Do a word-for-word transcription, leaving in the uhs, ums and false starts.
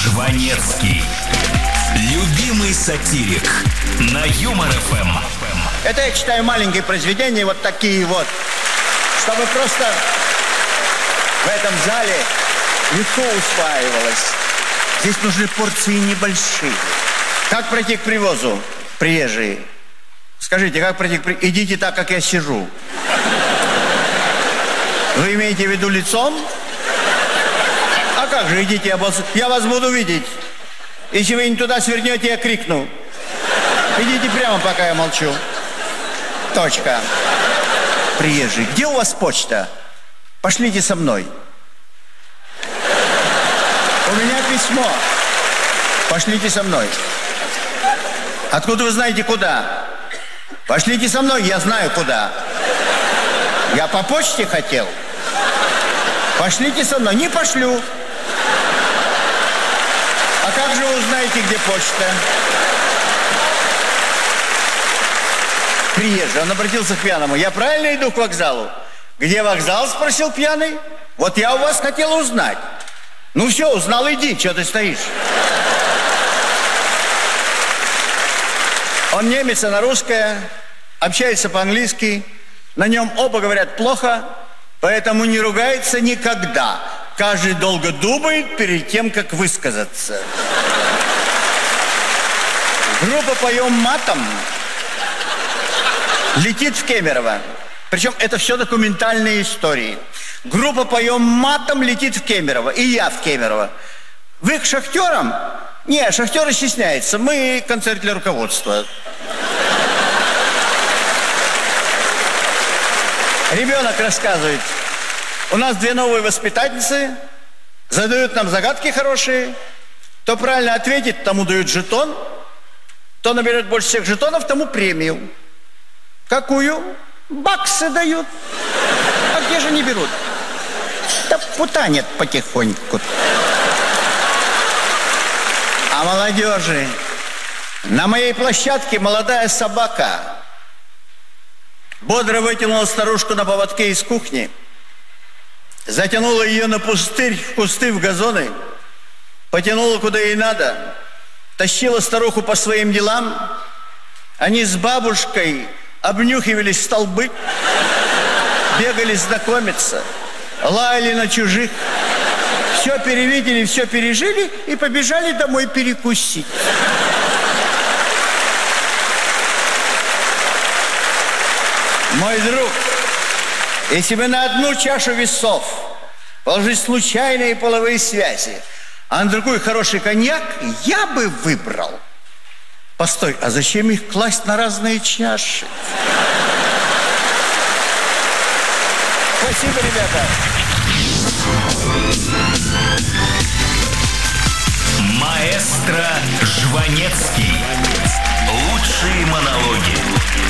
Жванецкий. Любимый сатирик. На Юмор эф эм. Это я читаю маленькие произведения, вот такие вот, чтобы просто в этом зале легко усваивалось. Здесь нужны порции небольшие. Как пройти к привозу, приезжие? Скажите, как пройти к привозу? Идите так, как я сижу. Вы имеете в виду лицом? А как же, идите, я вас, я вас буду видеть. Если вы не туда свернете, я крикну. Идите прямо, пока я молчу. Точка. Приезжий, где у вас почта? Пошлите со мной. У меня письмо. Пошлите со мной. Откуда вы знаете, куда? Пошлите со мной, я знаю, куда. Я по почте хотел. Пошлите со мной. Не пошлю. А как же вы узнаете, где почта? Приезжий, он обратился к пьяному. Я правильно иду к вокзалу? Где вокзал, спросил пьяный. Вот я у вас хотел узнать. Ну все, узнал, иди, что ты стоишь? Он немец, она русская, общается по-английски. На нем оба говорят плохо, поэтому не ругается никогда. Каждый долго думает перед тем, как высказаться. Группа «Поем матом» летит в Кемерово. Причем это все документальные истории. Группа «Поем матом» летит в Кемерово. И я в Кемерово. Вы к шахтерам? Не, шахтеры стесняются. Мы концерт для руководства. Ребенок рассказывает. У нас две новые воспитательницы. Задают нам загадки хорошие. Кто правильно ответит, тому дают жетон. Кто наберет больше всех жетонов, тому премию. Какую? Баксы дают. А где же не берут? Да путанят потихоньку. А молодежи. На моей площадке молодая собака бодро вытянула старушку на поводке из кухни, затянула ее на пустырь, в кусты, в газоны, потянула куда ей надо, тащила старуху по своим делам. Они с бабушкой обнюхивались столбы, бегали знакомиться, лаяли на чужих, все перевидели, все пережили и побежали домой перекусить. Мой друг, если бы на одну чашу весов положить случайные половые связи, а на другой хороший коньяк, я бы выбрал. Постой, а зачем их класть на разные чаши? Спасибо, ребята. Маэстро Жванецкий. Лучшие монологи.